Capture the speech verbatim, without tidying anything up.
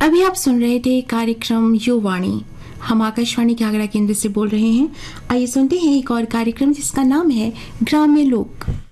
अभी आप सुन रहे थे कार्यक्रम युवाणी। हम आकाशवाणी के आगरा केंद्र से बोल रहे हैं। आइए सुनते हैं एक और कार्यक्रम जिसका नाम है ग्राम्य लोक।